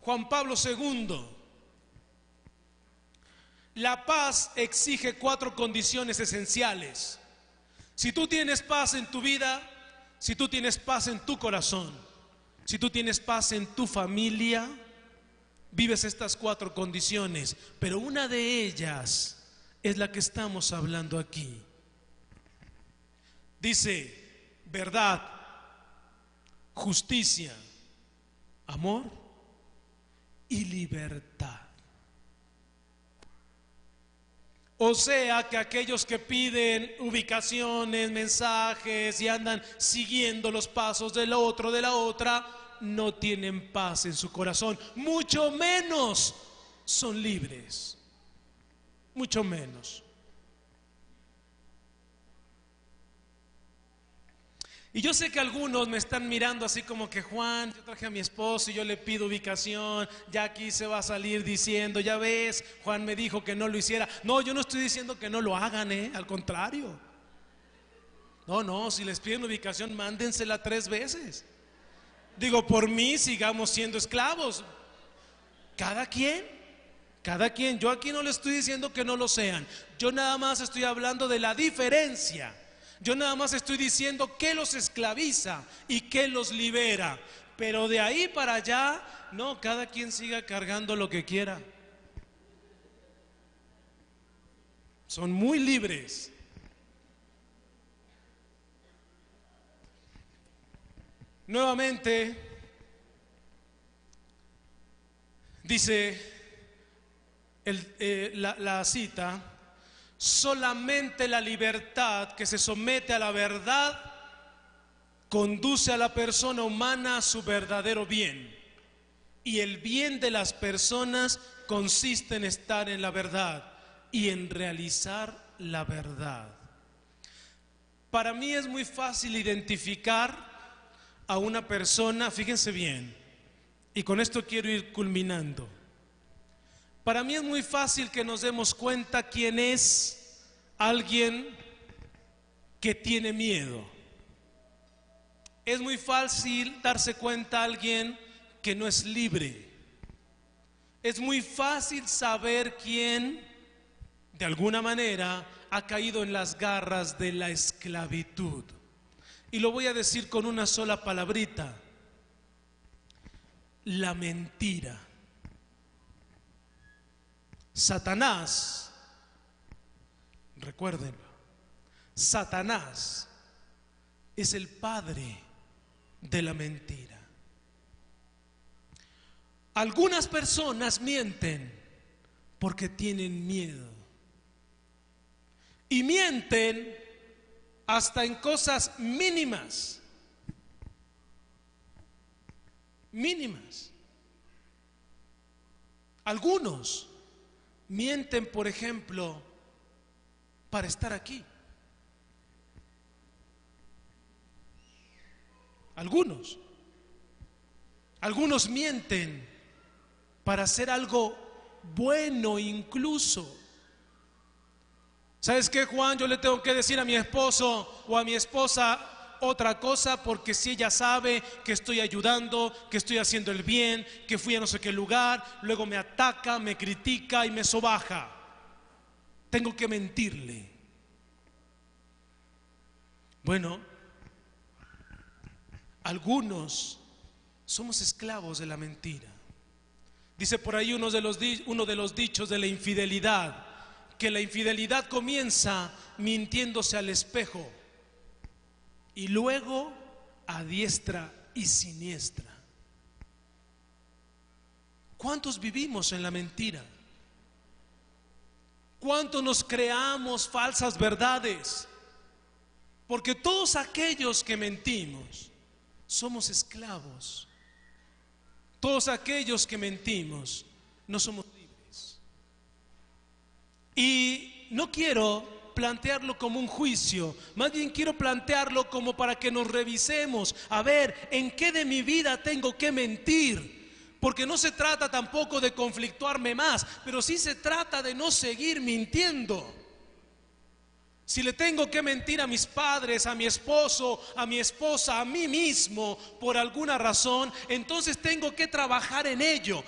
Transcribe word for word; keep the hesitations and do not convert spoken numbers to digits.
Juan Pablo segundo. La paz exige cuatro condiciones esenciales. Si tú tienes paz en tu vida, si tú tienes paz en tu corazón, si tú tienes paz en tu familia, vives estas cuatro condiciones, pero una de ellas es la que estamos hablando aquí. Dice, verdad, justicia, amor y libertad. O sea que aquellos que piden ubicaciones, mensajes y andan siguiendo los pasos del otro, de la otra, no tienen paz en su corazón, mucho menos son libres, mucho menos. Y yo sé que algunos me están mirando así como que, Juan, yo traje a mi esposo y yo le pido ubicación, ya aquí se va a salir diciendo, ya ves, Juan me dijo que no lo hiciera. No, yo no estoy diciendo que no lo hagan, ¿eh? Al contrario. No, no, si les piden ubicación, mándensela tres veces. Digo, por mí sigamos siendo esclavos. Cada quien, cada quien. Yo aquí no le estoy diciendo que no lo sean. Yo nada más estoy hablando de la diferencia. Yo nada más estoy diciendo qué los esclaviza y qué los libera. Pero de ahí para allá, no, cada quien siga cargando lo que quiera. Son muy libres. Nuevamente, dice el, eh, la, la cita, solamente la libertad que se somete a la verdad conduce a la persona humana a su verdadero bien. Y el bien de las personas consiste en estar en la verdad y en realizar la verdad. Para mí es muy fácil identificar a una persona, fíjense bien, y con esto quiero ir culminando. Para mí es muy fácil que nos demos cuenta quién es alguien que tiene miedo. Es muy fácil darse cuenta a alguien que no es libre. Es muy fácil saber quién, de alguna manera, ha caído en las garras de la esclavitud. Y lo voy a decir con una sola palabrita: la mentira. Satanás, recuérdenlo, Satanás es el padre de la mentira. Algunas personas mienten porque tienen miedo. Y mienten hasta en cosas mínimas. Mínimas. Algunos mienten, por ejemplo, para estar aquí. Algunos. Algunos mienten para hacer algo bueno incluso. ¿Sabes qué, Juan? Yo le tengo que decir a mi esposo o a mi esposa otra cosa porque si ella sabe que estoy ayudando, que estoy haciendo el bien, que fui a no sé qué lugar, luego me ataca, me critica y me sobaja. Tengo que mentirle. Bueno, algunos somos esclavos de la mentira. Dice por ahí uno de los, uno de los dichos de la infidelidad, que la infidelidad comienza mintiéndose al espejo y luego a diestra y siniestra. ¿Cuántos vivimos en la mentira? ¿Cuántos nos creamos falsas verdades? Porque todos aquellos que mentimos somos esclavos. Todos aquellos que mentimos no somos libres. Y no quiero plantearlo como un juicio, más bien quiero plantearlo como para que nos revisemos, a ver, ¿en qué de mi vida tengo que mentir? Porque no se trata tampoco de conflictuarme más, pero sí se trata de no seguir mintiendo. Si le tengo que mentir a mis padres, a mi esposo, a mi esposa, a mí mismo, por alguna razón, entonces tengo que trabajar en ello.